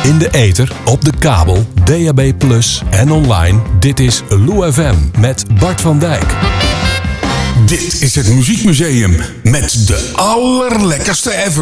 In de ether, op de kabel, DAB+ en online. Dit is Lou FM met Bart van Dijk. Dit is het Muziekmuseum met de allerlekkerste evergreens.